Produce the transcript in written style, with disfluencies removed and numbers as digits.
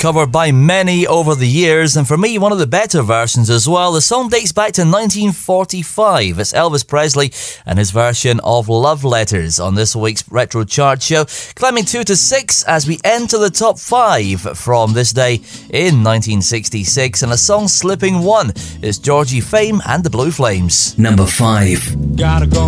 covered by many over the years, and for me, one of the better versions as well. The song dates back to 1945. It's Elvis Presley and his version of Love Letters on this week's Retro Chart Show, climbing 2 to 6 as we enter the top 5 from this day in 1966, and a song slipping 1 is Georgie Fame and the Blue Flames. Number 5. Gotta go.